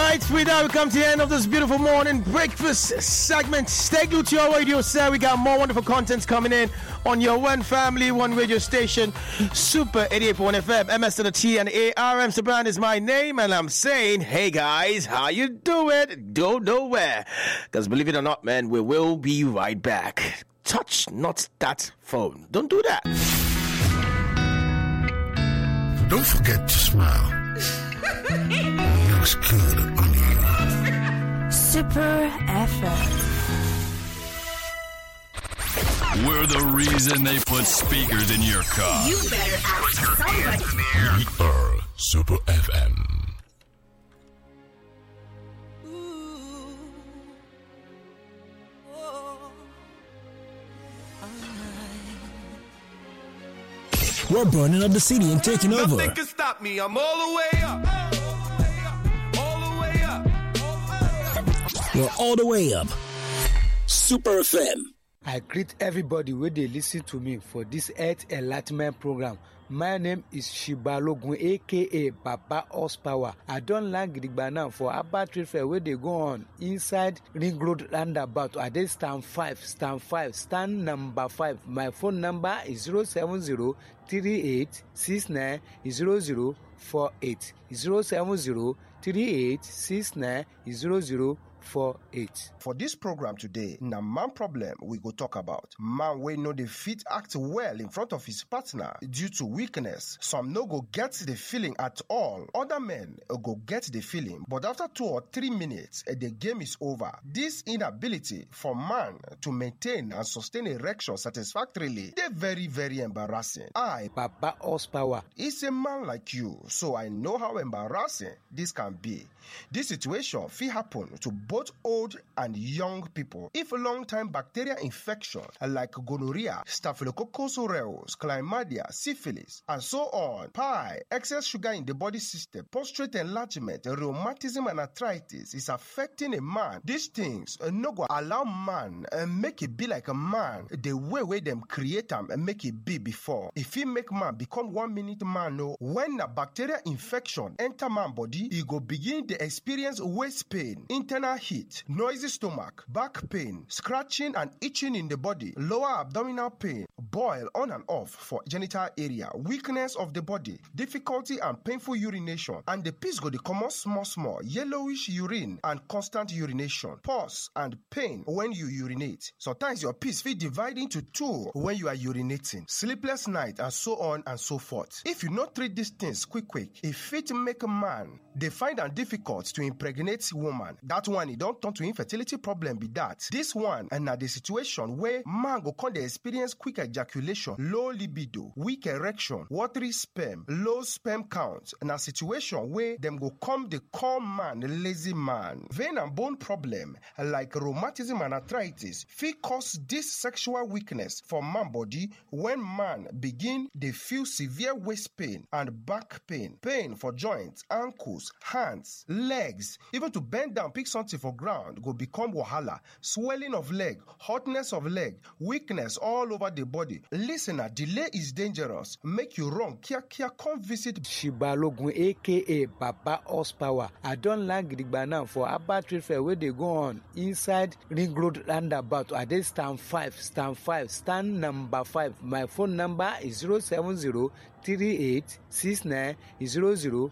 right, sweetheart, we come to the end of this beautiful morning breakfast segment. Stay glued to your radio, sir. We got more wonderful contents coming in on your one family, one radio station, Super 88.1 FM, MS to the T and ARM. Sabran is my name, and I'm saying, hey guys, how you doing? Don't know where. Because believe it or not, man, we will be right back. Touch not that phone. Don't do that. Don't forget to smile. Looks good on you. Super FM. We're the reason they put speakers in your car. You better ask somebody. We are Super FM. We're burning up the city and taking over. Nothing can stop me. I'm all the way up. All the way up. We're all the way up. Super FM. I greet everybody where they listen to me for this Earth Enlightenment program. My name is Shibalogun, aka Papa Horsepower. I don't like Gidigba now for Abba Trade Fair where they go on inside Ring Road roundabout. I did stand number 5. My phone number is 070-3869-0048. 070-3869-0048. For this program today, na man problem we go talk about. Man wey no dey fit act well in front of his partner due to weakness. Some no go get the feeling at all. Other men go get the feeling, but after 2 or 3 minutes, the game is over. This inability for man to maintain and sustain erection satisfactorily dey very, very embarrassing. I, Papa Horsepower, is a man like you, so I know how embarrassing this can be. This situation fit happen to both old and young people if long-time bacterial infection like gonorrhea, staphylococcus aureus, chlamydia, syphilis, and so on, excess sugar in the body system, prostate enlargement, rheumatism, and arthritis is affecting a man. These things no go allow man make it be like a man the way them create him and make it be before. If he make man become 1 minute man, no, when a bacterial infection enter man body, he go begin to experience waist pain, internal heat, noisy stomach, back pain, scratching and itching in the body, lower abdominal pain, boil on and off for genital area, weakness of the body, difficulty and painful urination, and the piss go dey comot small, yellowish urine and constant urination, pause and pain when you urinate. Sometimes your piss fit divide into 2 when you are urinating, sleepless night, and so on and so forth. If you not treat these things quick, it fit make a man they find it difficult to impregnate woman. That one, it don't turn to infertility problem be that. This one, and now the situation where man go come dey experience quick ejaculation, low libido, weak erection, watery sperm, low sperm count, and a situation where them go come the call man lazy man. Vein and bone problem like rheumatism and arthritis fit cause this sexual weakness for man body when man begin they feel severe waist pain and back pain, pain for joints, ankles, hands, legs, even to bend down, pick something for ground, go become wahala, swelling of leg, hotness of leg, weakness all over the body. Listener, delay is dangerous. Make you wrong. Kia, come visit Shibalogun, aka Papa Horsepower. I don't like Gidigba now for Abba Trade Fair where they go on inside Ring Road roundabout. I did stand number 5. My phone number is 070-3869-0048.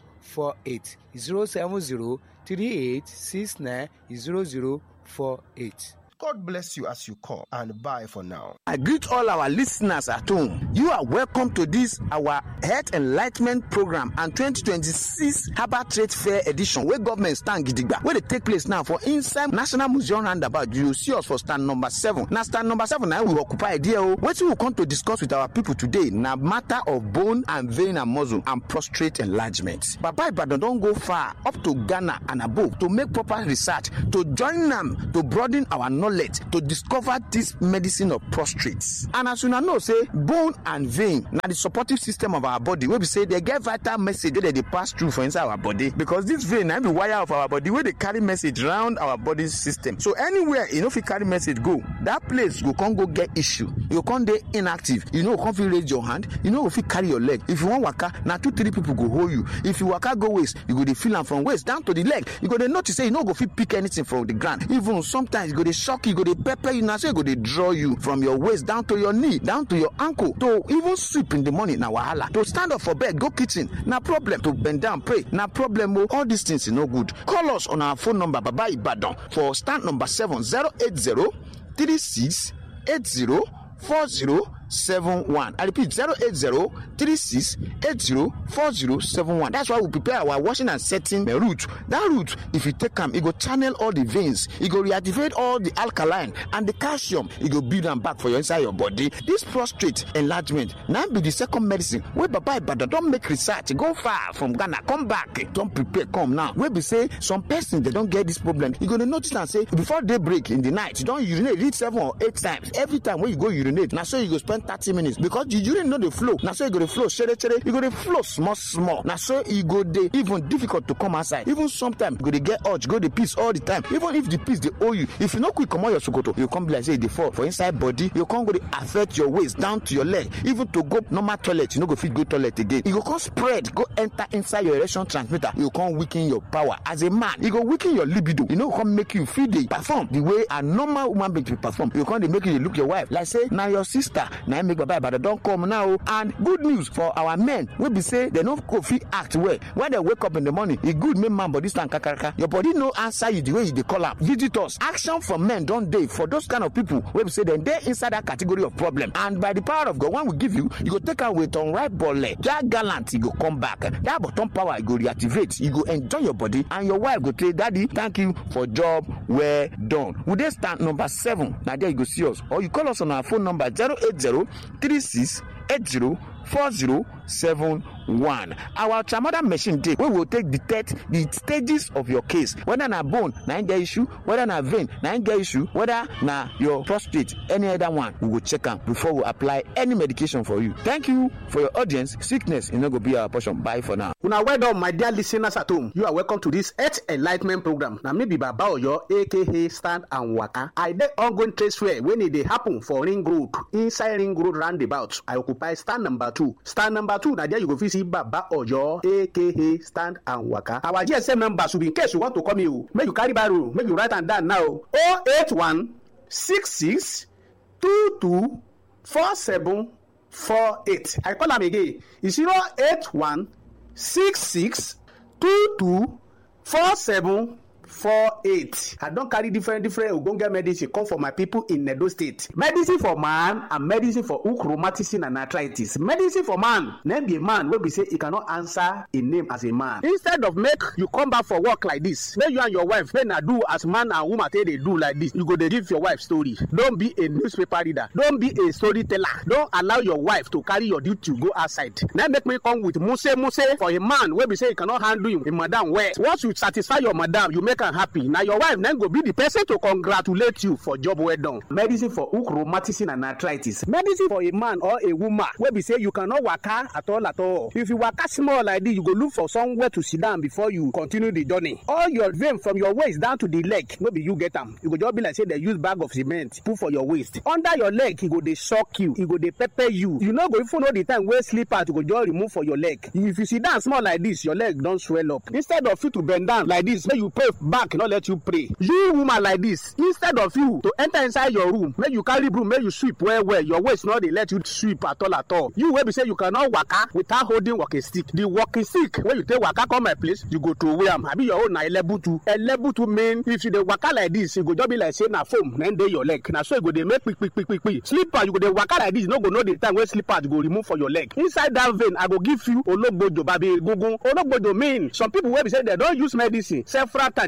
070-3869-0048. God bless you as you call, and bye for now. I greet all our listeners at home. You are welcome to this, our Health Enlightenment Program and 2026 Harbour Trade Fair Edition, where government stand gidigba, where they take place now for inside National Museum roundabout. You see us for stand number 7. Now stand number 7 now we occupy there. What we will come to discuss with our people today, now matter of bone and vein and muscle and prostate enlargement. Baba Ibadan don't go far up to Ghana and above to make proper research, to join them, to broaden our knowledge knowledge to discover this medicine of prostrate. And as una know say bone and vein na the supportive system of our body wey be say they get vital message wey dey pass through for inside our body, because this vein na be wire of our body wey dey carry message round our body system. So anywhere e no fit carry message go, that place go come go get issue. You come dey inactive, you no come fit raise your hand, you no go fit carry your leg. If you wan waka, na 2-3 people go hold you. If you waka go waist, you go dey feel am from waist down to the leg. You go dey notice say you no go fit pick anything from the ground. Even sometimes you go dey shock you, go dey pepper you, na so e go dey draw you from your waist down to your knee, down to your ankle. To even sleep in the morning na wahala. To stand up for bed go kitchen na problem. To bend down pray na problem. All these things is no good. Call us on our phone number Baba Ibadan for stand number 7 080 36 80 4071. I repeat 080 36 80 4071. That's why we prepare our washing and setting route. That route, if you take them, it go channel all the veins, it go reactivate all the alkaline and the calcium, it go build them back for you inside your body. This prostate enlargement now be the second medicine where Baba Ibadan don't make research, go far from Ghana, come back, don't prepare, come now. Where we say some persons they don't get this problem, you're gonna notice and say before daybreak in the night, you don't urinate, read 7 or 8 times. Every time when you go urinate, now so you go spend 30 minutes because the urine know the flow. Now so you go to flow, you go to flow small. Now so you go dey even difficult to come outside. Even sometimes you go to get urge, go to piss all the time. Even if the piss they owe you, if you no quick come out your sokoto, you come be like say they fall for inside body. You can't go to affect your waist down to your leg. Even to go normal toilet, you no go fit go toilet again. You go come spread, go enter inside your erection transmitter. You can't weaken your power as a man. You go weaken your libido. You know come make you feel they perform the way a normal woman being to perform. You can't make you look your wife like say now your sister. Now make Baba Ibadan don't come now. And good news for our men will be say they don't go fit act well when they wake up in the morning. A good man body stand kakaraka. Your body no answer you the way they call up. Visitors action from men don't dey for those kind of people. Will say then they inside that category of problem. And by the power of God, when we give you, you go take away on right ball. That gallant you go come back. That bottom power you go reactivate. You go enjoy your body and your wife go say, Daddy, thank you for job well done. Would they stand number 7? Now there you go see us, or you call us on our phone number 080 36 80 4071. Our ultramoder machine day we will detect the stages of your case, whether na bone na get issue, whether na vein na get issue, whether na your prostate, any other one. We will check them before we apply any medication for you. Thank you for your audience. Sickness is not going to be our portion. Bye for now. Una well done, my dear listeners at home. You are welcome to this Health Enlightenment program. Now maybe Baba Oyo, aka Stand and Waka. I dey ongoing trade fair when it dey happen for Ring Road, inside Ring Road roundabout. I occupy stand number 2. Stand number 2. Now there you go visit Baba Oyo, aka Stand and Waka. Our GSM number should be in case you want to come here. Make you carry barrow, make you write and down now. 081 66 22 47 48. I call am again. It's 081 66 22 47 48. I don't carry different ogbonge medicine come for my people in Edo State. Medicine for man and medicine for hook rheumatism and arthritis. Medicine for man, name be a man wey be say he cannot answer a name as a man. Instead of make you come back for work like this, make you and your wife make na do as man and woman take dey do like this. You go dey give your wife story. Don't be a newspaper reader. Don't be a storyteller. Don't allow your wife to carry your duty to go outside. Now make me come with muse for a man wey be say he cannot handle him, a madam well. Once you satisfy your madam, you make happy. Now your wife then go be the person to congratulate you for job well done. Medicine for hook rheumatism and arthritis. Medicine for a man or a woman wey be say you cannot waka at all. If you waka small like this, you go look for somewhere to sit down before you continue the journey. All your vein from your waist down to the leg, no be you get them. You go just be like say they use bag of cement put for your waist. Under your leg, e go dey shock you. E go dey pepper you. You no go even know the time where slipper to go just remove for your leg. If you sit down small like this, your leg don swell up. Instead of you to bend down like this, make you pray back, not let you pray. You woman like this, instead of you to enter inside your room, make you carry broom, make you sweep well. Your waist not dey let you sweep at all. You wey be say you cannot waka without holding walking stick. The walking stick wey you take waka come my place, you go to wear am. Abi your own na elebutu. Elebutu mean if you dey waka like this, you go just be like say na foam na dey your leg. Na so you go dey make quick. Slipper you go dey waka like this, you no go know the time wey slipper go remove for your leg. Inside that vein, I go give you ologbojo babi egungun. Ologbojo mean some people wey be say they don use medicine several times.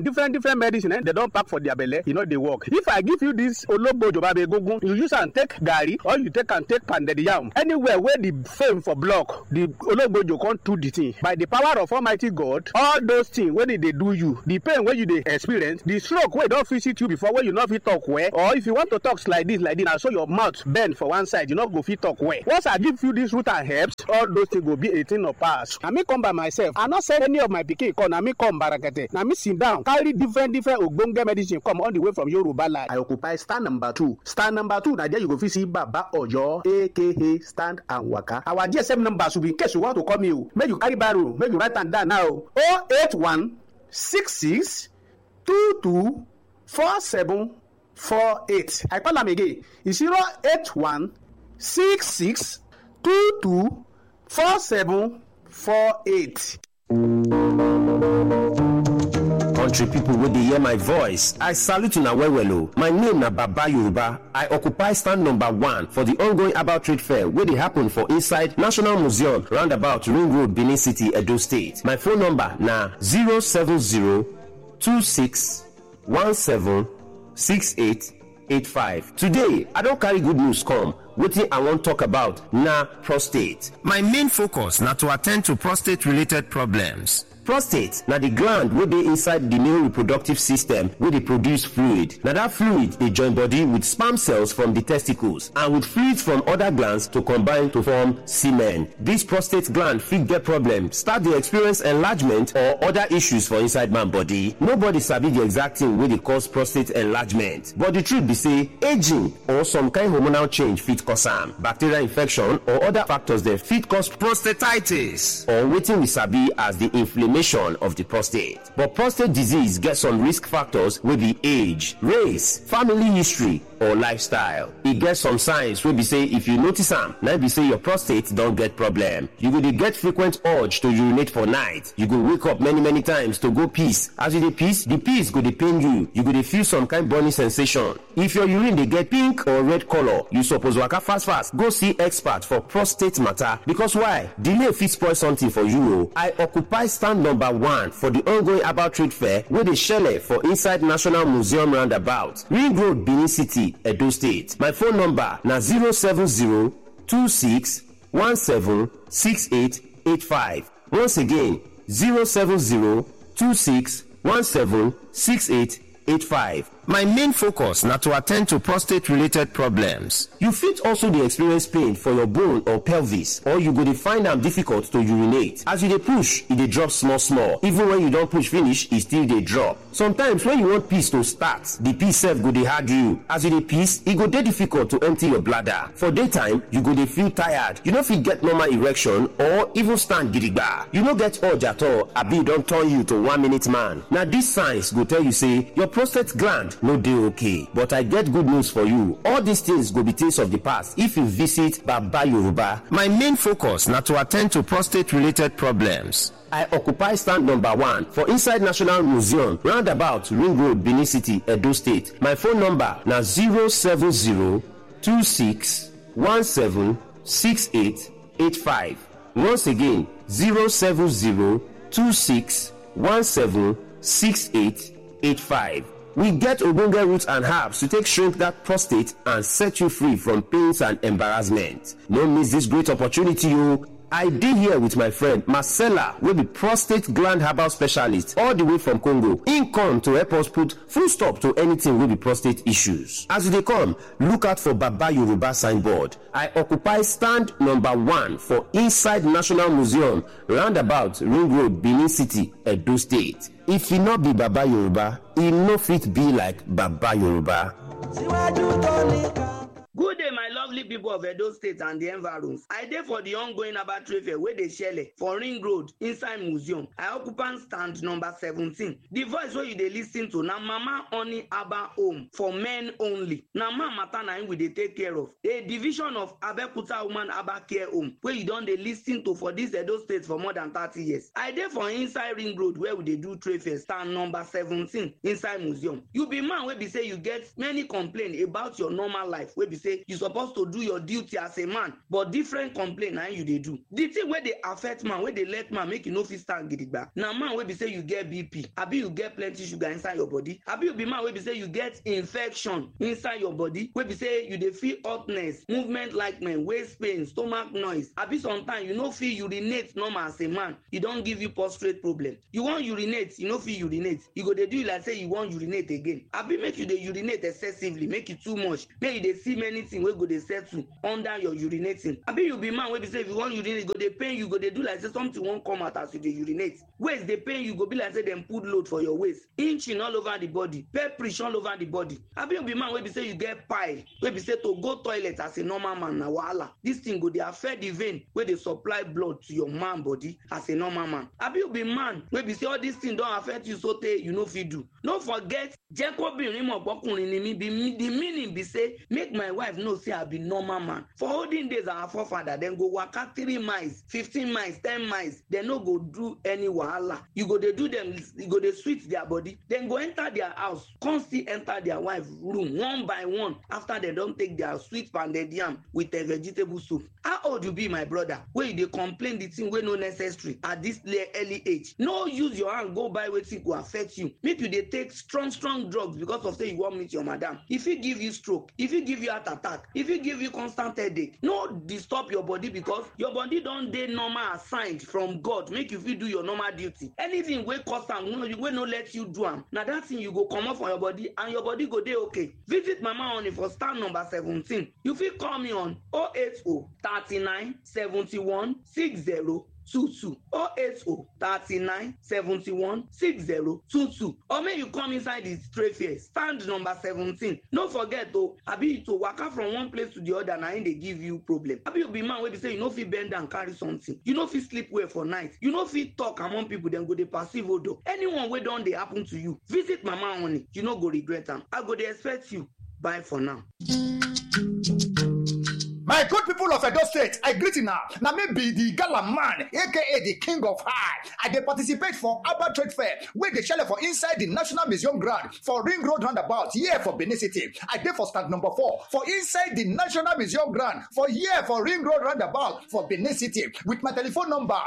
different medicine they don pack for their belle, e no dey work. If I give you this ologbojo babe egungun, you use am take garri or you take pounded yam, anywhere where the fame for block, the ologbojo come do the thing. By the power of Almighty God, all those things wey dey do you, the pain wey you dey experience, the stroke wey don visit you before wey you no fit talk well, or if you want to talk like this na so your mouth bend for one side, you no go fit talk well. Once I give you this root and herbs, all those things go be a thing of past. Na me come by myself. I no send any of my pikin come. Na me come barakete. Na me sit down carry different ogbonge medicine come all the way from Yoruba land. I occupy stand number 2. Stand number 2 na there you go fit see Baba Oyo aka Stand and Waka. Our GSM number should be in case you want to call me. Make you carry barrow, make you write am down now. 081 66 22 47 48. I call am again. It's 081 66 22 47 48. Country people wey dey hear my voice, I salute una well well o. My name na Baba Yoruba. I occupy stand number 1 for the ongoing herbal trade fair wey dey happen for inside National Museum roundabout Ring Road, Benin City, Edo State. My phone number na 07026176885. Today, I don carry good news come. Wetin I wan talk about na prostate. My main focus na to attend to prostate related problems. Prostate na the gland wey dey inside the male reproductive system wey dey produce fluid. Na that fluid dey join body with sperm cells from the testicles and with fluids from other glands to combine to form semen. This prostate gland fit get problem, start dey experience enlargement or other issues for inside man body. Nobody sabi the exact thing wey dey cause prostate enlargement, but the truth be say aging or some kind hormonal change fit cause am. Bacterial infection or other factors dem fit cause prostatitis or wetin we sabi as the inflammation of the prostate. But prostate disease get some risk factors wey be age, race, family history or lifestyle. E get some signs wey be say if you notice am, na be say your prostate don get problem. You go dey get frequent urge to urinate for night. You go wake up many times to go piss. As you dey piss, the piss go dey pain you. You go dey feel some kind burning sensation. If your urine dey get pink or red color, you suppose waka fast go see expert for prostate matter, because why? Delay fit spoil something for you o. I occupy stand number 1 for the ongoing herbal trade fair wey dey shele for inside National Museum roundabout Ring Road, Benin City, Edo State. My phone number na 07026176885. Once again, 07026176885. My main focus na to attend to prostate related problems. You fit also dey experience pain for your bone or pelvis, or you go dey find am difficult to urinate. As you dey push, e dey drop small. Even when you don push finish, e still dey drop. Sometimes when you want piss to start, the piss sef go dey hard you. As you dey piss, e go dey difficult to empty your bladder. For daytime, you go dey feel tired. You no fit get normal erection or even stand gidigba. You no get urge at all, abi e don turn you to 1-minute man. Na these signs go tell you say your prostate gland no dey okay. But I get good news for you. All these things go be things of the past if you visit Baba Yoruba. My main focus na to attend to prostate related problems. I occupy stand number 1 for inside National Museum roundabout Ring Road, Benin City, Edo State. My phone number na 07026176885. Once again, 07026176885. We get ogbonge roots and herbs to take shrink that prostate and set you free from pains and embarrassment. No miss this great opportunity o. I dey here with my friend Marcella, wey be prostate gland herbal specialist all the way from Congo. Im come to help us put full stop to anything wey be prostate issues. As you dey come, look out for Baba Yoruba signboard. I occupy stand number 1 for inside National Museum roundabout Ring Road, Benin City, Edo State. If e no be Baba Yoruba, e no fit be like Baba Yoruba. Good day, my lovely people of Edo State and the environs. I dey for the ongoing herbal trade fair wey dey shele for Ring Road inside museum. I occupy stand number 17. The voice wey you dey lis ten to na Mama Honey Herbal Home for men only. Na man matter na im we dey take care of. A division of Abeokuta Woman Herbal Care Home wey you don dey lis ten to for this Edo State for more than 30 years. I dey for inside Ring Road where we dey do trade fair, stand number 17 inside museum. You be man wey be say you get many complaints about your normal life, wey be say you suppose to to do your duty as a man, but different complaint na you dey do. The thing wey dey affect man, wey dey let man make you no fit stand gidigba, na man wey be say you get BP, abi you get plenty sugar inside your body, abi you be man wey be say you get infection inside your body, wey be say you dey feel hotness, movement likeness, waist pain, stomach noise, abi sometimes you no fit urinate normal as a man, e don give you prostate problem. You wan urinate, you no fit urinate, e go dey do you like say you wan urinate again, abi make you dey urinate excessively, make e too much, make you dey see many things wey go dey settle under your urinating. Abi you be man wey be say if you wan urinate, e go dey pain you, go dey do like say something wan come out as you dey urinate. Waist dey pain you, go be like say dem put load for your waist, inching all over the body, pepperish all over the body. Abi you be man wey be say you get pile, wey be say to go toilet as a normal man na wahala. This thing go dey affect the vein wey dey supply blood to your man body as a normal man. Abi you be man wey be say all these things don affect you so tey you no fit do. No forget jekobinrin mo bokunrin ni mi be the meaning be say make my wife know say I be normal man. For olden days our forefather dem go waka 3 miles, 15 miles, 10 miles, dem no go do any wahala. You go dey do them, you go dey sweet their body, dem go enter their house, come still enter their wife room one by one after dem don take their sweet pounded yam with a vegetable soup. How old you be, my brother, wey you dey complain the thing wey no necessary at this early age? No use your hand go buy wetin go affect you. Make you dey take strong drugs because of say you wan meet your madam. If e give you stroke, if e give you heart attack, if e give you constant headache, no disturb your body because your body don dey normal assigned from God make you fit do your normal duty. Anything wey cause am wey no let you do am, na that thing you go comot for your body and your body go dey okay. Visit Mama Honey for stand number 17. You fit call me on 080 39 71 60 22 080 39 71 60 22, or may you come inside the trade fair stand number 17. No forget to abi to waka from one place to the other na im dey give you problem. Abi you be man wey be say you no fit bend down carry something, you no fit sleep well for night, you no fit talk among people, dem go dey perceive odo. Anyone wey don dey happen to you, visit Mama Honey, you no go regret am. I go dey expect you. Bye for now. My good people of Edo State, I greet you now. Now maybe the gala man, aka the king of high. I dey participate for Abba Trade Fair, where they shell for inside the National Museum ground for Ring Road roundabout, here for Benin City. I dey for stand number 4 for inside the National Museum ground for here for Ring Road roundabout for Benin City with my telephone number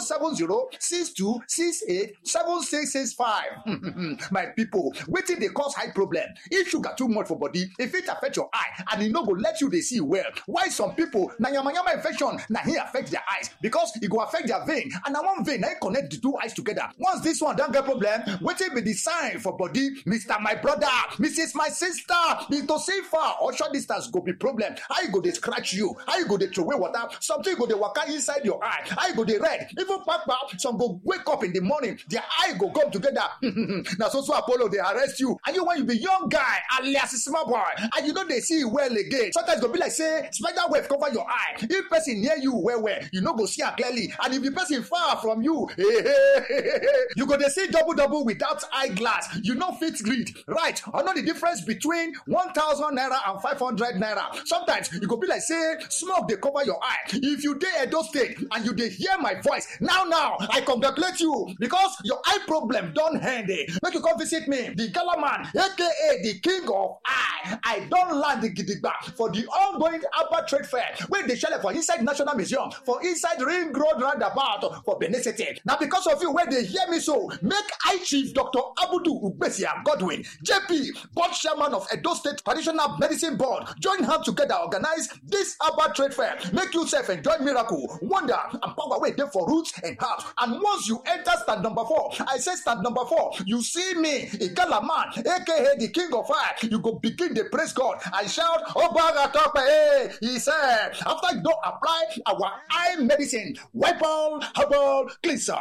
070-6268-7665. My people, wetin dey cause high problem? If sugar too much for body, if it affect your eye and e no go let you dey see well. Why some people na yamayama infection na here affect their eyes because e go affect their vein and na one vein na connect the two eyes together. Once this one don get problem, wetin be the sign for body? Mr. My brother, Mrs. My sister, to see far or short distance go be problem. How you go dey scratch you? How you go dey throw away water? Something go dey waka inside your eye. How you go dey red? Even kpakpa, some go wake up in the morning, their eye go come together. Na so Apollo dey arrest you. And you when you be young guy alias small boy and you no dey see well again. Sometimes go be like say spider web cover your eye. If person near you well, you no go see am clearly. And if the person far from you, you go dey see double without eyeglass. You no fit read. Right? I know the difference between 1,000 naira and 500 naira. Sometimes you go be like say smoke dey cover your eye. If you dey Edo State and you dey hear my voice now, I congratulate you because your eye problem don end. Make you come visit me, the Gala man, aka the king of eye. I don land the gidigba for the ongoing Abba Trade Fair wey dey shele for inside National Museum for inside Ring Road roundabout for Benin City. Na because of you wey dey hear me so, make High Chief Dr. Abudu Ugbesia Godwin, JP, board chairman of Edo State Traditional Medicine Board, join hands together organize this Abba Trade Fair. Make you sef enjoy miracle, wonder and power wey dey for roots and herbs. And once you enter stand number 4, I say stand number 4, you see me, Igala man, aka the king of fire, you go begin to praise God and shout, Obaga Tope, hey, he said, after you don't apply our eye medicine, wipe all herbal cleanser,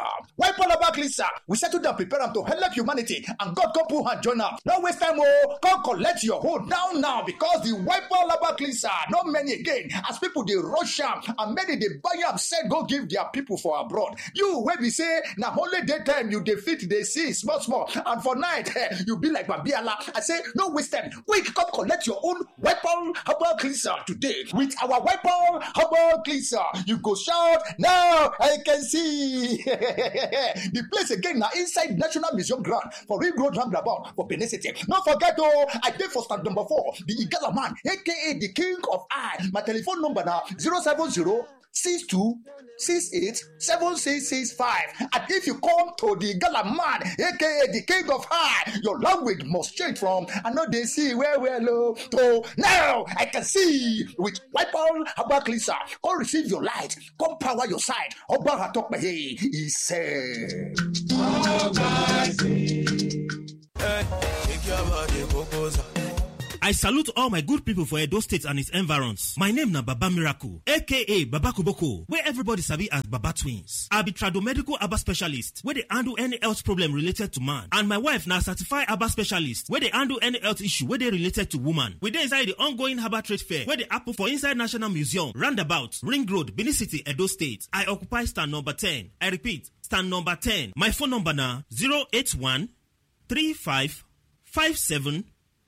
we settle down, prepare them to help humanity, and God come put hand join up. No waste time, come collect your hold down now because the wipe all herbal cleanser, not many again, as people they rush am and many they buy am, said go give their people for abroad. You where we say now only daytime you defeat they see small, and for night you be like Babiala. I say no waste time, quick come collect your own wipe all herbal cleanser today with with our weapon herbal cleanser. You go shout now I can see. The place again now inside National Museum ground for Ring Road roundabout for Benin City. Don't forget I dey for stand number 4, the Igala man, aka the King of Eye. My telephone number now 070-6268-7665. And if you come to the Gala man, aka the King of High, your language must change from I know they see where we're low to now I can see with wipe all herbal cleanser. Come receive your light, come power your side. Oba Hatok Mehe, he said. I salute all my good people for Edo State and its environs. My name na Baba Miracle, aka Baba Kuboko, where everybody sabi as Baba Twins. I be tradomedical Aba specialist, where they handle any health problem related to man. And my wife na certified Aba specialist, where they handle any health issue where they related to woman. We dey inside the ongoing Aba trade fair, where they happen for inside National Museum, roundabout, Ring Road, Benin City, Edo State. I occupy stand number 10. I repeat, stand number 10. My phone number na 081 35 57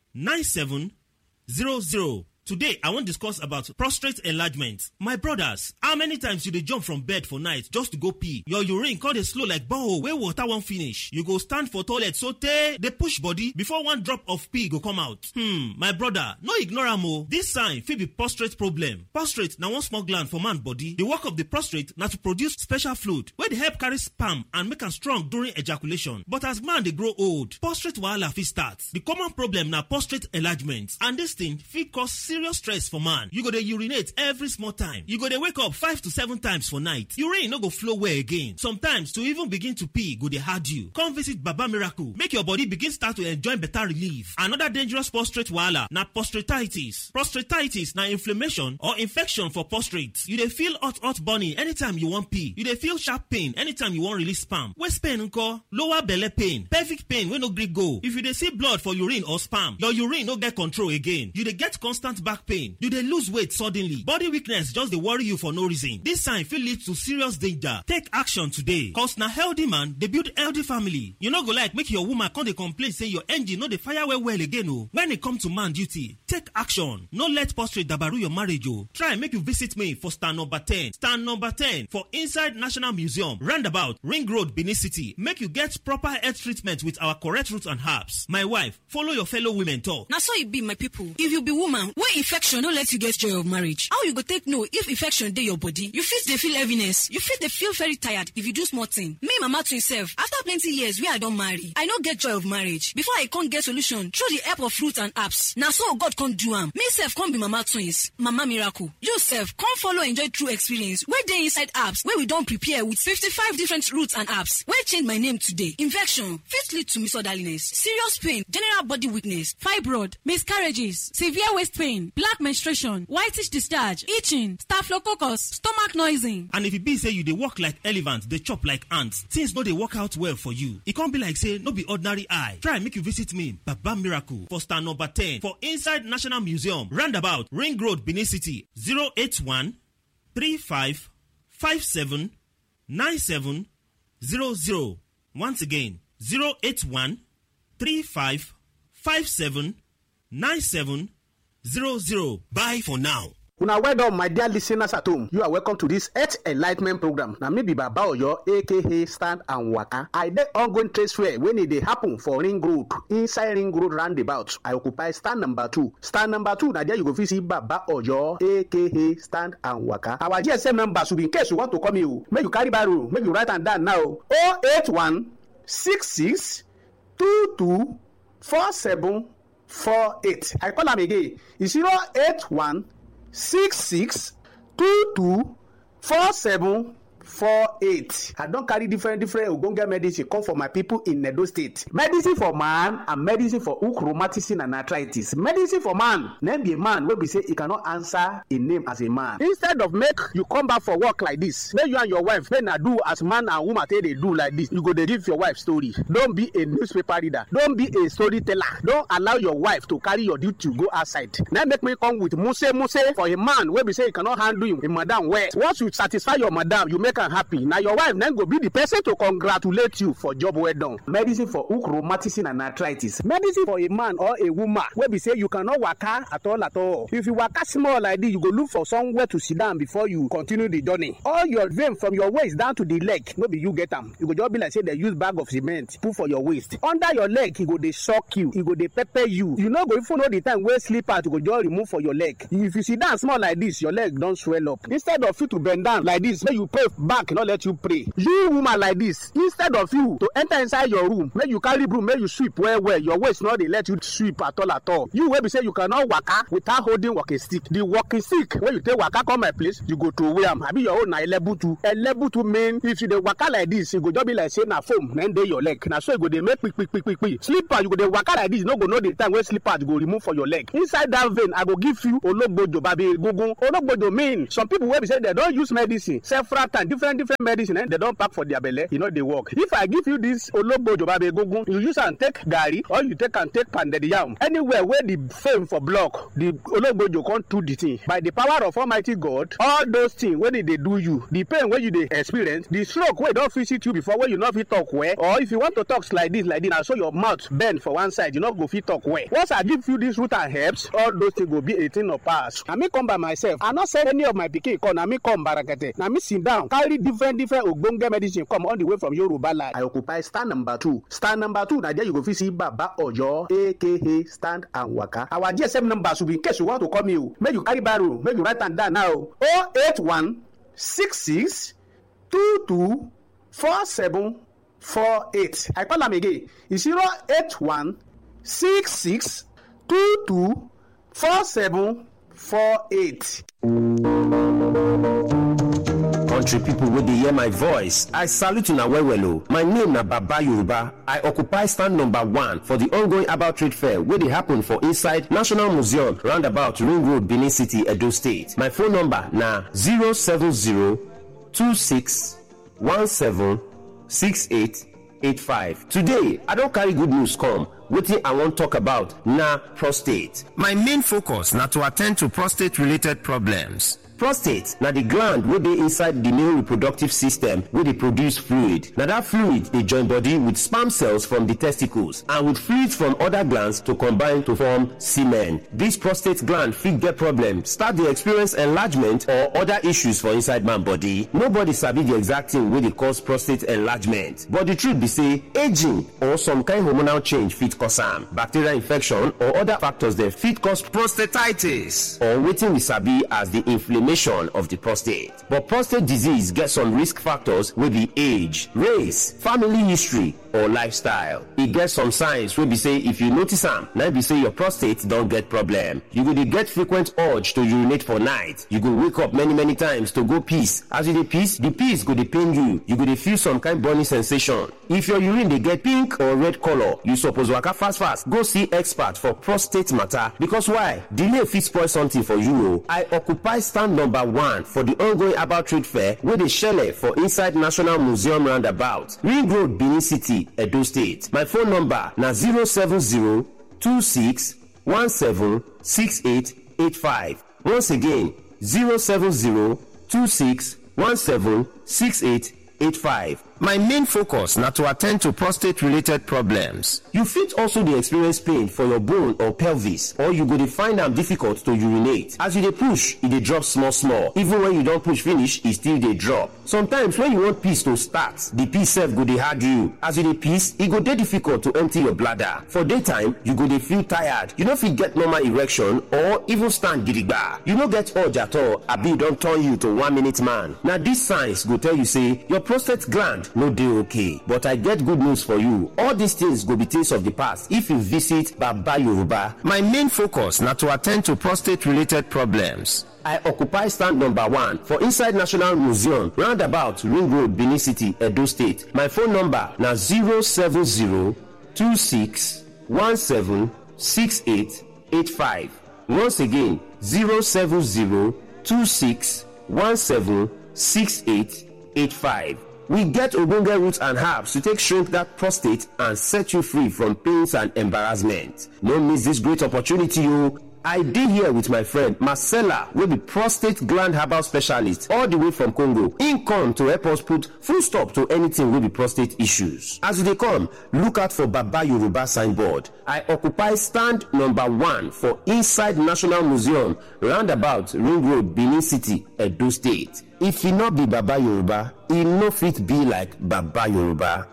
9700. Today, I wan discuss about prostate enlargement. My brothers, how many times you dey jump from bed for night just to go pee? Your urine come dey slow like borehole wey water wan finish. You go stand for toilet sotey dey push body before one drop of pee go come out. My brother, no ignore am o. This sign fit be prostate problem. Prostate na one small gland for man body. The work of the prostate na to produce special fluid wey dey help carry sperm and make am strong during ejaculation. But as man dey grow old, prostate wahala fit start. The common problem na prostate enlargement, and this thing fit cause serious stress for man. You go dey urinate every small time. You go dey wake up 5 to 7 times for night. Urine no go flow well again. Sometimes to even begin to pee go dey hard you. Come visit Baba Miracle make your body begin start to enjoy better relief. Another dangerous prostate wahala na prostatitis. Prostatitis na inflammation or infection for prostate. You dey feel hot burning anytime you wan pee. You dey feel sharp pain anytime you wan release sperm. Waist pain nko? Lower belle pain. Pelvic pain wey no gree go. If you dey see blood for urine or sperm, your urine no get control again. You dey get constant back pain. You dey lose weight suddenly. Body weakness just dey worry you for no reason. This sign fit lead to serious danger. Take action today. Cause na healthy man dey build healthy family. You no go like make your woman come dey complain say your engine no dey fire well again o. When e come to man duty, take action. No let prostate dabaru your marriage o. Try make you visit me for stand number 10. Stand number 10 for inside National Museum, roundabout, Ring Road, Benin City. Make you get proper health treatment with our correct roots and herbs. My wife, follow your fellow women talk. Na so e be, my people. If you be woman wey infection no let you get joy of marriage, how you go take know if infection dey your body? You fit dey feel heaviness, you fit dey feel very tired if you do small thing. Me mama twin sef, after plenty years wey I don marry, I no get joy of marriage. Before I come get solution through the help of fruits and herbs, na so God come do am. Me sef come be mama twins, Mama Miracle. You sef come follow enjoy true experience wey dey inside herbs wey we don prepare with 55 different roots and herbs wey change my name today. Infection fit lead to misorderliness, serious pain, general body weakness, fibroid, miscarriages, severe waist pain, black menstruation, whitish discharge, itching, staphylococcus, stomach noising. And if e be say you dey work like elephant, dey chop like ants, things no dey work out well for you. E come be like say no be ordinary eye. Try make you visit me, Baba Miracle, for stand number 10 for inside National Museum, roundabout, Ring Road, Benin City. 081 35 57 97 00. Once again, 081 35 57 97 00. Bye for now. Una well done, my dear listeners at home. You are welcome to this Health Enlightenment program. Na me be Baba Oyo, aka Stand and Waka. I dey ongoing trade fair when e dey happen for Ring Road, inside Ring Road roundabout. I occupy stand number 2. Stand number 2, na there you go fit see Baba Oyo, aka Stand and Waka. Our GSM number should be in case you want to call me. Make you carry barrow, make you write am down now. 081 66 22 47 48. I call am again. It's 081 66 22 47 48. I don carry different ogbonge medicine come for my people in Edo State. Medicine for man and medicine for hook rheumatism and arthritis. Medicine for man, name be a man wey be say he cannot answer a name as a man. Instead of make you come back for work like this, make you and your wife make na do as man and woman take dey do like this. You go dey give your wife story. Don't be a newspaper reader. Don't be a storyteller. Don't allow your wife to carry your duty to go outside. Now make me come with muse for a man wey be say he cannot handle him madam well. Once you satisfy your madam, you make am happy na your wife then go be the person to congratulate you for job well done. Medicine for hook rheumatism and arthritis. Medicine for a man or a woman wey be say you cannot waka at all. If you waka small like this, you go look for somewhere to sit down before you continue the journey. All your vein from your waist down to the leg, no be you get am. You go just be like say they use bag of cement put for your waist. Under your leg, e go dey shock you, e go dey pepper you. You no go even know the time wey slippers go just remove for your leg. If you sit down small like this, your leg don swell up. Instead of you to bend down like this, make you pray back, no let you pray. You woman like this, instead of you to enter inside your room, make you carry broom, make you sweep well. Your waist no dey let you sweep at all. You wey be say you cannot waka without holding walking stick. The walking stick wey you take waka come my place, you go throway am. Abi your own na elebutu. Elebutu mean if you dey waka like this, e go just be like say na foam na dey your leg. Na so e go dey make quick. Slipper you go dey waka like this, you no go know the time wey slippers go remove for your leg. Inside that vein, I go give you ologbojo babi egungun. Ologbojo mean some people wey be say they don use medicine several times, different medicine, and they don pack for their belle, e no dey work. If I give you this ologbojo babi egungun, you use am take garri or you take am take pounded yam. Anywhere where the fame for block, the ologbojo come do the thing. By the power of Almighty God, all those things wey dey do you, the pain wey you dey experience, the stroke wey don visit you before wey you no fit talk well, or if you want to talk like this, na so your mouth bend for one side, you no go fit talk well. Once I give you this root and herbs, all those things go be a thing of past. Na me come by myself. I no send any of my pikin come. Na me come barakete. Na me sit down, carry different ogbonge medicine come all the way from Yoruba land. I occupy stand number 2. Stand number 2, na there you go fit see Baba Ojo, aka Stand and Waka. Our GSM number should be in case you want to call me. Make you carry barrow, make you write am down now. 081 66 22 47 48. I call am again. It's 081 66 22 47 48. Country people wey dey hear my voice, I salute una well o. My name na Baba Yoruba. I occupy stand number 1 for the ongoing About Trade Fair wey dey happen for inside National Museum roundabout Ring Road, Benin City, Edo State. My phone number na 07026176885. Today, I don carry good news come. Wetin I wan talk about na prostate. My main focus na to attend to prostate related problems. Prostate na the gland wey dey inside the male reproductive system wey dey produce fluid. Na that fluid dey join body with sperm cells from the testicles and with fluids from other glands to combine to form semen. This prostate gland fit get problem, start dey experience enlargement or other issues for inside man body. Nobody sabi the exact thing wey dey cause prostate enlargement, but the truth be say aging or some kind hormonal change fit cause am. Bacterial infection or other factors dem fit cause prostatitis or wetin we sabi as the inflammation of the prostate. But prostate disease get some risk factors wey be age, race, family history, or lifestyle. E get some signs wey be say if you notice am, na be say your prostate don get problem. You go dey get frequent urge to urinate for night. You go wake up many times to go piss. As you dey piss, the piss go dey pain you. You go dey feel some kind burning sensation. If your urine dey get pink or red color, you suppose waka fast go see expert for prostate matter. Because why? Delay fit spoil something for you o. I occupy stand number 1 for the ongoing About Trade Fair wey dey shele for inside National Museum roundabout Ring Road, Benin City, Edo State. My phone number na 07026176885. Once again, 07026176885. My main focus na to attend to prostate related problems. You fit also dey experience pain for your bone or pelvis, or you go dey find am difficult to urinate. As you dey push, e dey drop small. Even when you don push finish, e still dey drop. Sometimes when you want piss to start, the piss sef go dey hard you. As you dey piss, e go dey difficult to empty your bladder. For daytime, you go dey feel tired. You no fit get normal erection or even stand gidigba. You no get urge at all, abi e don turn you to 1-minute man. Na these signs go tell you say your prostate gland no dey okay. But I get good news for you. All these things go be things of the past if you visit Baba Yoruba. My main focus na to attend to prostate related problems. I occupy stand number 1 for inside National Museum roundabout Ring Road, Benin City, Edo State. My phone number na 07026176885. Once again, 07026176885. We get ogbonge roots and herbs to take shrink that prostate and set you free from pains and embarrassment. No miss this great opportunity, you. I dey here with my friend Marcella wey be prostate gland herbal specialist all the way from Congo. Im come to help us put full stop to anything wey be prostate issues. As you dey come, look out for Baba Yoruba signboard. I occupy stand number 1 for inside National Museum, roundabout Ring Road, Benin City, Edo State. If e no be Baba Yoruba, e no fit be like Baba Yoruba.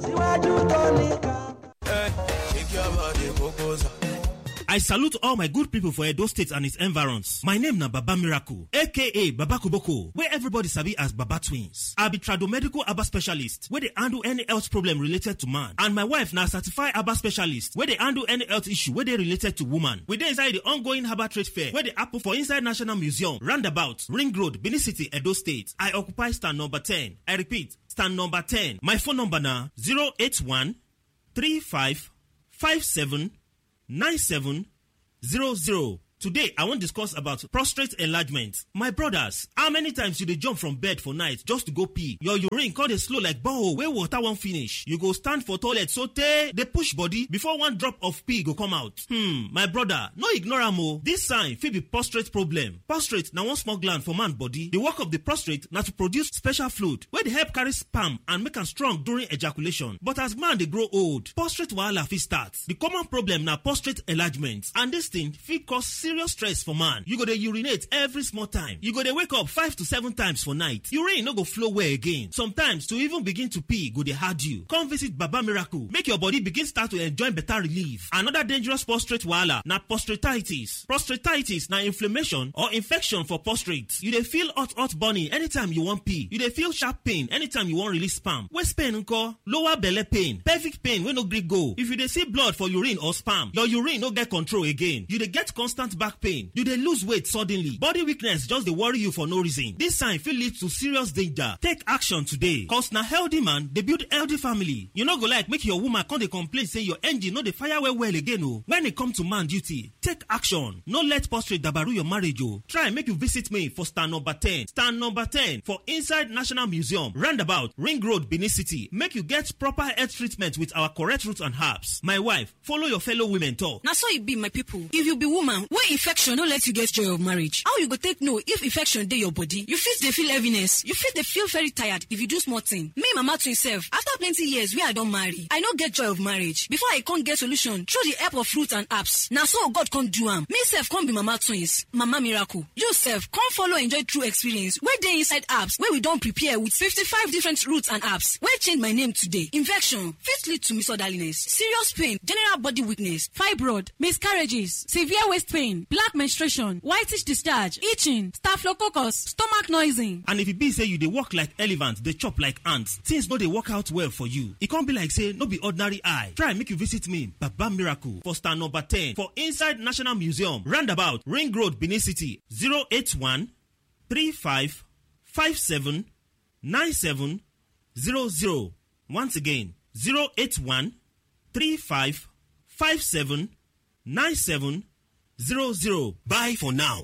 I salute all my good people for Edo State and its environs. My name na Baba Miracle, aka Baba Koboko, where everybody sabi as Baba Twins. I be tradomedical Aba specialist, where they handle any health problem related to man. And my wife na certified Aba specialist, where they handle any health issue where they related to woman. We dey inside the ongoing Herbal Trade Fair, where they happen for inside National Museum, roundabout, Ring Road, Benin City, Edo State. I occupy stand number 10. I repeat, stand number 10. My phone number na 081 35 57 9700. Today, I wan discuss about prostate enlargement. My brothers, how many times you dey jump from bed for night just to go pee? Your urine come dey slow like borehole wey water wan finish. You go stand for toilet sotey dey push body before one drop of pee go come out. My brother, no ignore am o. This sign fit be prostate problem. Prostate na one small gland for man body. The work of the prostate na to produce special fluid wey dey help carry sperm and make am strong during ejaculation. But as man dey grow old, prostate wahala fit start. The common problem na prostate enlargement, and this thing fit cause serious stress for man. You go dey urinate every small time. You go dey wake up 5 to 7 times for night. Urine no go flow well again. Sometimes to even begin to pee go dey hard you. Come visit Baba Miracle make your body begin start to enjoy better relief. Another dangerous prostate wahala na prostatitis. Prostatitis na inflammation or infection for prostate. You dey feel hot burning anytime you wan pee. You dey feel sharp pain anytime you wan release sperm. Waist pain nko? Lower belle pain. Pelvic pain wey no gree go. If you dey see blood for urine or sperm, your urine no get control again. You dey get constant back pain. You dey lose weight suddenly. Body weakness just dey worry you for no reason. This sign fit lead to serious danger. Take action today. Cause na healthy man dey build healthy family. You no go like make your woman come dey complain say your engine no dey fire well again o. When e come to man duty, take action. No let prostate dabaru your marriage o. Try make you visit me for stand number 10. Stand number 10 for inside National Museum, roundabout Ring Road, Benin City. Make you get proper health treatment with our correct roots and herbs. My wife, follow your fellow women talk. Na so e be, my people. If you be woman wey infection no let you get joy of marriage, how you go take know if infection dey your body? You fit dey feel heaviness. You fit dey feel very tired if you do small thing. Me mama twin sef, after plenty years wey I don marry, I no get joy of marriage. Before I come get solution through the help of fruits and herbs, na so God come do am. Me sef come be mama twins, Mama Miracle. You sef come follow enjoy true experience wey dey inside herbs wey we don prepare with 55 different roots and herbs wey change my name today. Infection fit lead to misorderliness, serious pain, general body weakness, fibroid, miscarriages, severe waist pain, black menstruation, whitish discharge, itching, staphylococcus, stomach noising. And if e be say you dey work like elephant, dey chop like ants, things no dey work out well for you. E come be like say no be ordinary eye. Try make you visit me, Baba Miracle, for stand number 10 for inside National Museum, roundabout Ring Road, Benin City. 081 35 57 97 00. Once again, 081 35 57 97 00. Bye for now.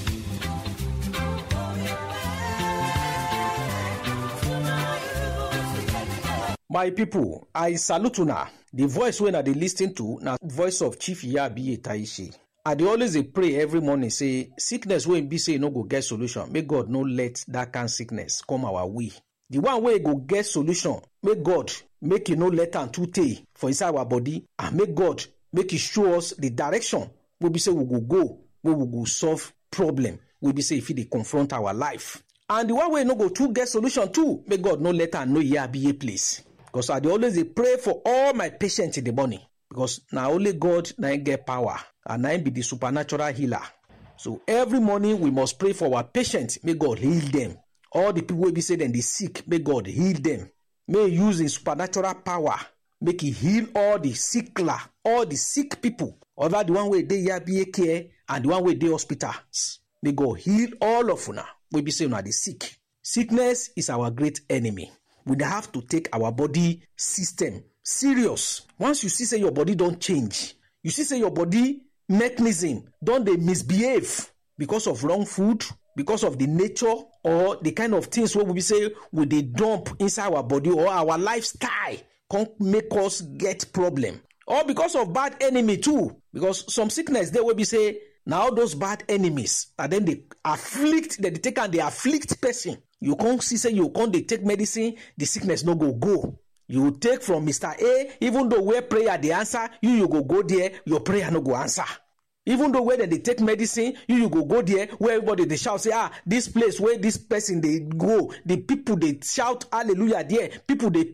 My people, I salute una. The voice when I dey listen to na voice of Chief Yabi Taishi. I dey always dey pray every morning say sickness wey be say no go get solution, make God no let that kind sickness come our way. The one wey go get solution, make God make e no let am too tey for inside our body, and make God make e show us the direction wey be say we go, wey we go solve problem wey be say if e dey confront our life. And the one wey no go too get solution too, make God no let am know here be a place. Because I dey always dey pray for all my patients in the morning. Because na only God na him get power, and na him be the supernatural healer. So every morning we must pray for our patients, may God heal them. All the people wey be say dem dey sick, may God heal them. May he use his supernatural power, make he heal all the sickler, all the sick people, over the one wey dey here be care and the one wey dey hospitals. May God heal all of una wey be say una dey sick. Sickness is our great enemy. We have to take our body system serious. Once you see say your body don't change, you see say your body mechanism don't they misbehave because of wrong food, because of the nature or the kind of things where we say we they dump inside our body, or our lifestyle can make us get problem, or because of bad enemy too. Because some sickness they will be say Now all those bad enemies, and then they afflict, they take and they afflict person. You can't see, say you can't they take medicine, the sickness no go. You take from Mr. A, even though where prayer the answer, you go there, your prayer no go answer. Even though where they take medicine, you go there, where everybody they shout, say, this place where this person they go, the people they shout hallelujah there, people they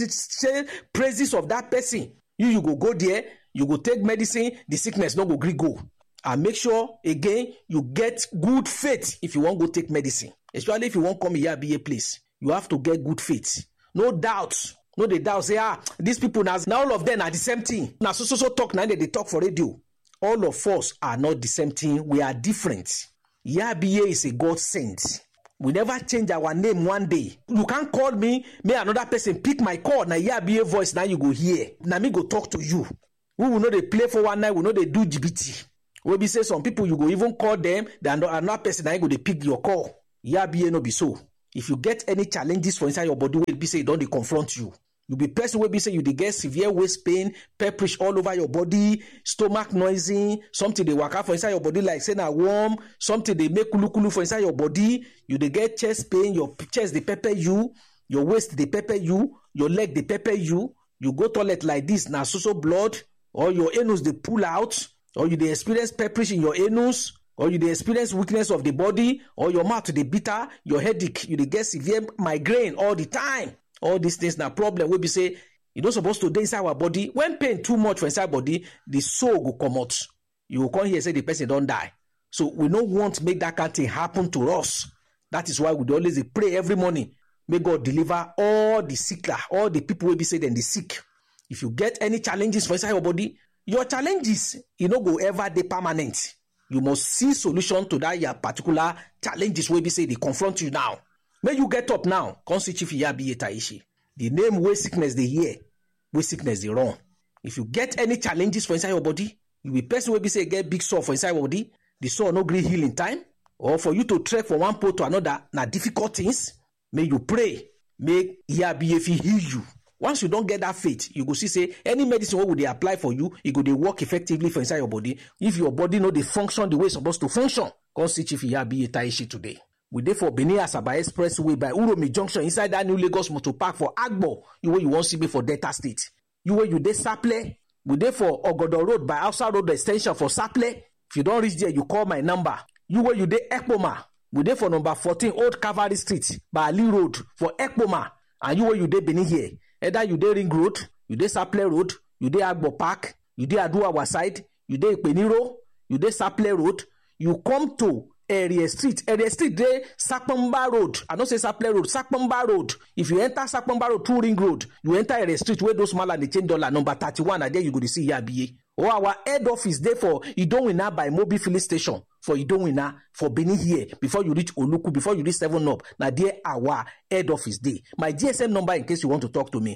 say praises of that person. You go there, you go take medicine, the sickness no go go. And make sure again you get good faith if you want to go take medicine. Especially if you want to come here be a place, you have to get good faith. No doubt. No, they doubt say, these people now all of them are the same thing. Now so talk now they talk for radio. All of us are not the same thing. We are different. Yabiye is a God sent. We never change our name one day. You can't call me, may another person pick my call. Now Yabiye voice, now you go hear. Now me go talk to you. We will know they play for one night, we know they do GBT. We be say some people you go even call them, then another person now you go they pick your call. Yabiye no be so. If you get any challenges for inside your body, will be say don't they confront you. You be person will be say you dey get severe waist pain, pepperish all over your body, stomach noisy, something they work out for inside your body like say na warm, something they make kulu for inside your body. You dey get chest pain, your chest they pepper you, your waist they pepper you, your leg they pepper you. You go toilet like this, na so blood, or your anus they pull out, or you dey experience pepperish in your anus, or you dey experience weakness of the body, or your mouth they bitter, your headache, you dey get severe migraine all the time. All these things na problem wey be say you don't supposed to dey inside our body. When pain too much for inside body, the soul go come out. You will come here say the person don't die. So we don't want to make that kind of thing happen to us. That is why we always pray every morning. May God deliver all the sick, all the people will be say then the sick. If you get any challenges for inside your body, your challenges go ever dey permanent. You must see solution to that your particular challenges will be say they confront you now. May you get up now. Come see Chief Yabiye Taishi. The name where sickness they hear, where sickness they run. If you get any challenges for inside your body, you will person will be say get big sore for inside your body. The sore no gree heal in time, or for you to trek from one pole to another, na difficult things. May you pray. May Yabiye heal you. Once you don't get that faith, you go see say any medicine what would they apply for you, it go they work effectively for inside your body. If your body no they function the way it's supposed to function, come see Chief Yabiye Taishi today. We dey for Benin Asaba Expressway by Uromi Junction inside that new Lagos Motor Park for Agbo. You where you want see me for Delta State. You where you dey Saple. We dey for Ogodo Road by Outside Road Extension for Saple. If you don't reach there, you call my number. You where you dey Ekpoma. We dey for number 14 Old Cavalry Street by Ali Road for Ekpoma. And you where you dey Benin here. Either you dey Ring Road, you dey Saple Road, you dey Agbo Park, you dey Aduawa side, you dey Peniro, you dey Saple Road. You come to Area Street dey Sakpamba Road. I don't say Saple Road, Sakpamba Road. If you enter Sakpamba Road through Ring Road, you enter Area Street where those mala they change dollar number 31, and there you go to see Yabiye. Or our head office there for Idowina by Mobi Filling Station for Idowina for Benin here before you reach Oluku, before you reach 7 Up. Now there our head office there. My GSM number in case you want to talk to me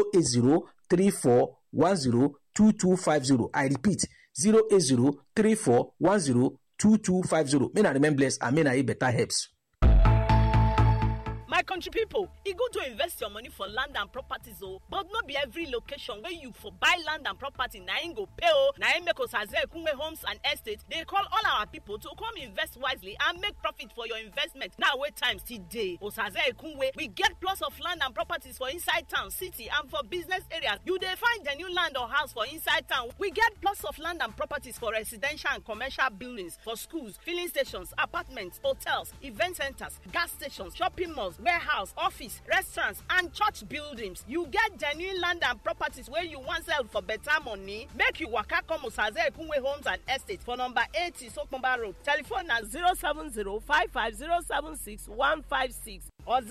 08034102250. I repeat 08034102250. May I remain blessed and may I better helps. My country people, e good to invest your money for land and properties, but not be every location where you for buy land and property na im go pay na im make Osaze Ekunwe Homes and Estate. They call all our people to come invest wisely and make profit for your investment. Now wait time still day. Osaze Ekunwe, we get plots of land and properties for inside town, city, and for business areas. You dey find the new land or house for inside town. We get plots of land and properties for residential and commercial buildings, for schools, filling stations, apartments, hotels, event centers, gas stations, shopping malls, warehouse, office, restaurants, and church buildings. You get genuine land and properties where you want sell for better money. Make you waka come Osaze Ekunwe Homes and Estates for number 80 Sokomba Road. Telephone na 070-55076-156 or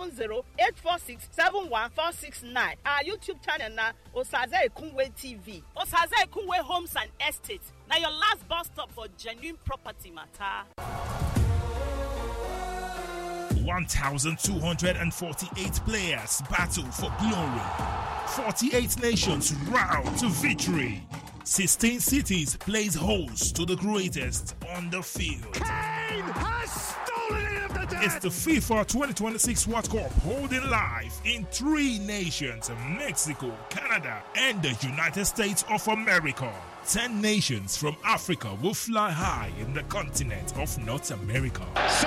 070-846-71469. Our YouTube channel na Osaze Ekunwe TV. Osaze Ekunwe Homes and Estates. Now your last bus stop for genuine property matter. 1,248 players battle for glory. 48 nations round to victory. 16 cities plays host to the greatest on the field. Kane has stolen it It's the FIFA 2026 World Cup holding live in 3 nations: Mexico, Canada, and the United States of America. 10 nations from Africa will fly high in the continent of North America.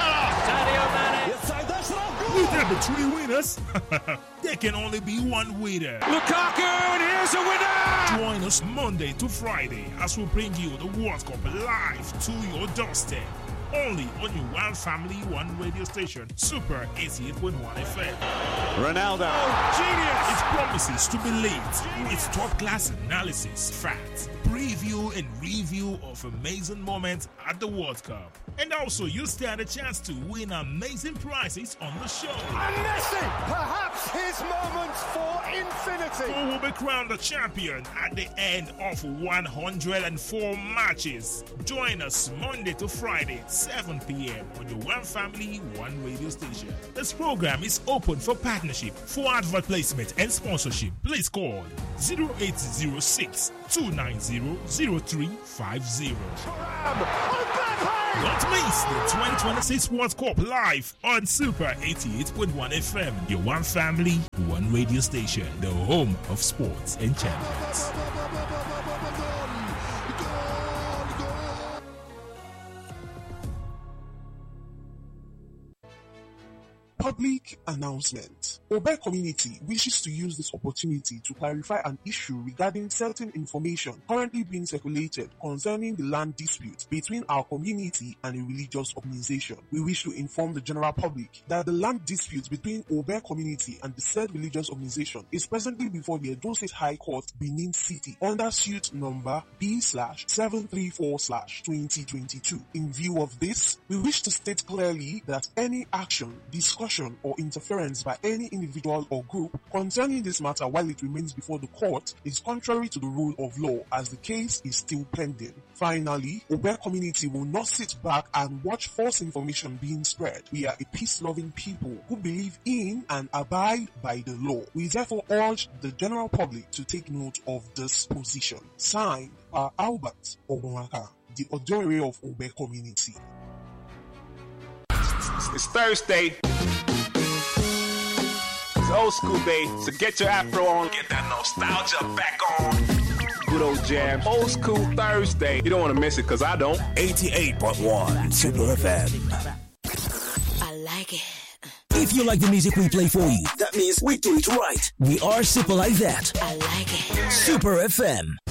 Will there be 3 winners? There can only be 1 winner. Lukaku, and here's a winner! Join us Monday to Friday as we bring you the World Cup live to your doorstep. Only on your One Family, One radio station, Super 88.1 FM. Ronaldo. Oh, genius! It promises to be lit with top-class analysis, facts, preview and review of amazing moments at the World Cup. And also, you stand a chance to win amazing prizes on the show. And Messi, perhaps his moment for infinity. Who will be crowned the champion at the end of 104 matches. Join us Monday to Friday, 7 p.m. on your One Family, One radio station. This program is open for partnership. For advert placement and sponsorship, please call 0806 290 0350. Don't miss the 2026 World Cup live on Super 88.1 FM, your One Family, One radio station, the home of sports and champions. Public announcement. Obe community wishes to use this opportunity to clarify an issue regarding certain information currently being circulated concerning the land dispute between our community and a religious organization. We wish to inform the general public that the land dispute between Obe community and the said religious organization is presently before the Edo State High Court, Benin City, under suit number B/734/2022. In view of this, we wish to state clearly that any action, discussion, or interference by any individual or group concerning this matter while it remains before the court is contrary to the rule of law, as the case is still pending. Finally, Obe community will not sit back and watch false information being spread. We are a peace-loving people who believe in and abide by the law. We therefore urge the general public to take note of this position. Signed by Albert Ogunwaka, the Odore of Obe community. It's Thursday. It's old school day, so get your afro on. Get that nostalgia back on. Good old jam. Old school Thursday. You don't want to miss it, because I don't. 88.1 Super FM. I like it. If you like the music we play for you, that means we do it right. We are super like that. I like it. Super FM.